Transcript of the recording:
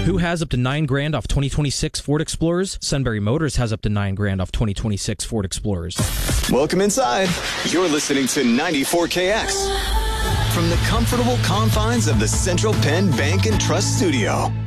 Who has up to $9,000 off 2026 Ford Explorers? Sunbury Motors has up to $9,000 off 2026 Ford Explorers. Welcome inside. You're listening to 94KX from the comfortable confines of the Central Penn Bank and Trust Studio.